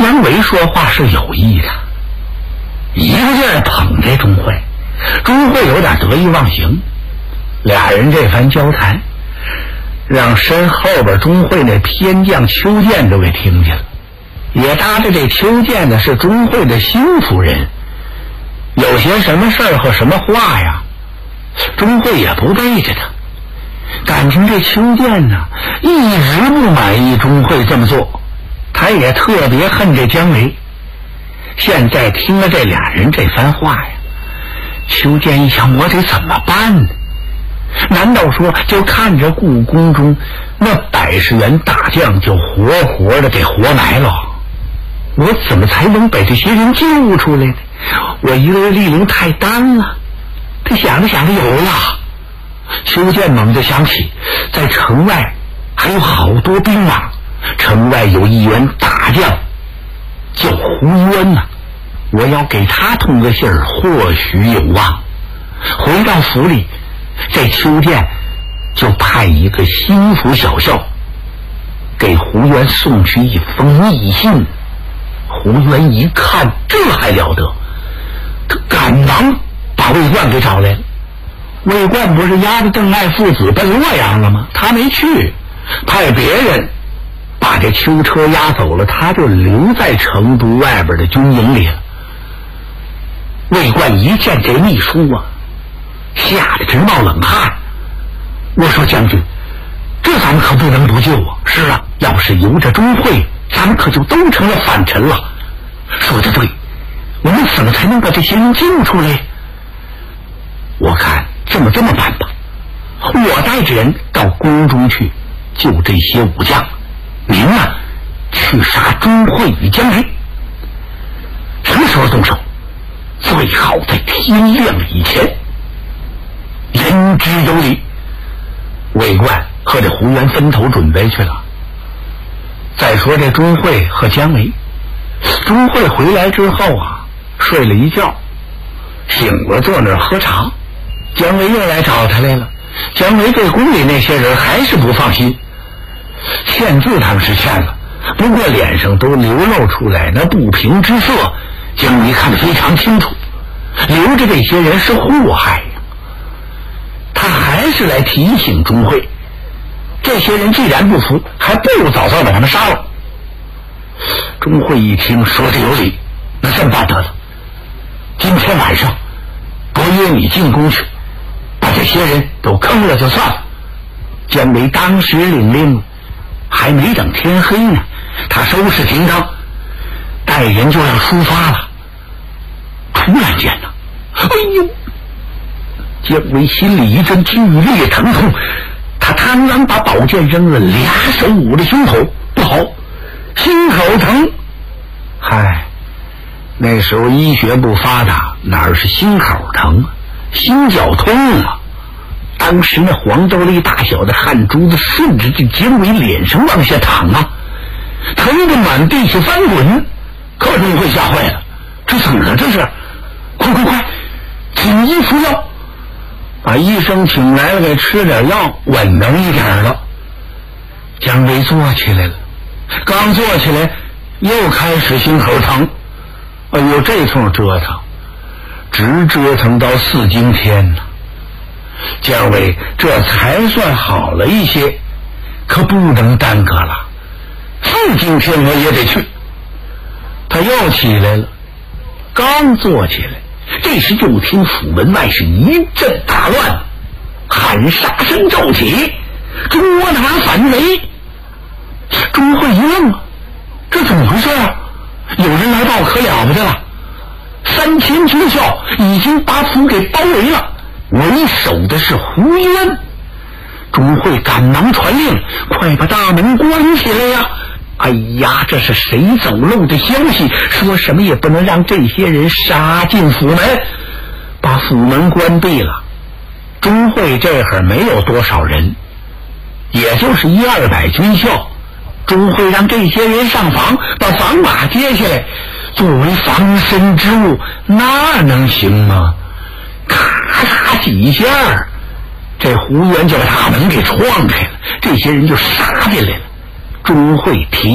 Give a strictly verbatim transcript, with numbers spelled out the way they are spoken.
姜维说话是有意的，一个劲儿捧这钟会，钟会有点得意忘形。俩人这番交谈，让身后边钟会那偏将邱建都给听见了，也搭着这邱建呢是钟会的新夫人，有些什么事儿和什么话呀，钟会也不背着他。感情这邱建呢一直不满意钟会这么做，他也特别恨这姜维。现在听了这俩人这番话呀，邱建一想，我得怎么办呢？难道说就看着故宫中那百十员大将就活活的给活埋了？我怎么才能把这些人救出来呢？我一个人力量太单了。他想着想着，有了。邱建猛地想起，在城外还有好多兵马，城外有一员大将叫胡渊呐、啊，我要给他通个信儿，或许有望。回到府里，这邱建就派一个心腹小校给胡渊送去一封密信。胡渊一看，这还了得，他赶忙把魏冠给找来了。魏冠不是押着邓艾父子奔洛阳了吗？他没去，派别人把这囚车押走了，他就留在成都外边的军营里了。魏冠一见这密书啊，吓得直冒冷汗。我说将军，这咱们可不能不救啊！是啊，要是由着钟会，咱们可就都成了反臣了。说得对，我们怎么才能把这些人救出来？我看这么这么办吧，我带着人到宫中去救这些武将，您呢去杀钟会与姜维。什么时候动手？最好在天亮以前。言之有理。魏冠和这胡元分头准备去了。再说这钟会和姜维，钟会回来之后啊，睡了一觉，醒了坐那儿喝茶。姜维又来找他来了。姜维对宫里那些人还是不放心，劝字他们是劝了，不过脸上都流露出来那不平之色。姜维看得非常清楚，留着这些人是祸害呀。他还是来提醒钟会，这些人既然不服，还不如早早把他们杀了。钟会一听说的有理，那这么办得了，今天晚上伯约你进宫去，把这些人都坑了就算了。姜维当时领令，还没等天黑呢，他收拾行装，带人就要出发了。突然间呢，哎呦！姜维心里一阵剧烈疼痛，他贪婪把宝剑扔了，俩手捂着胸口，不好，心口疼。嗨，那时候医学不发达，哪是心口疼，心绞痛了。当时那黄豆粒大小的汗珠子顺着这姜维脸上往下淌啊，疼得满地去翻滚。可钟会吓坏了，这怎么了？这是，快快快，紧急服药！把医生请来了，给吃点药，稳当一点了。姜维坐起来了，刚坐起来又开始心口疼。哎呦，这通折腾直折腾到四更天了。姜维这才算好了一些，可不能耽搁了，四更天我也得去。他又起来了，刚坐起来，这时就听府门外是一阵大乱，喊杀声骤起，捉拿反贼。钟会一愣啊，这怎么回事啊？有人来报，可了不得了，三千军校已经把府给包围了，为首的是胡渊。钟会赶忙传令，快把大门关起来呀！哎呀，这是谁走漏的消息？说什么也不能让这些人杀进府门，把府门关闭了。钟会这会儿没有多少人，也就是一二百军校。钟会让这些人上房，把房马接下来作为防身之物，那能行吗？咔嚓几下，这胡元就把大门给撞开了，这些人就杀进来了。钟会提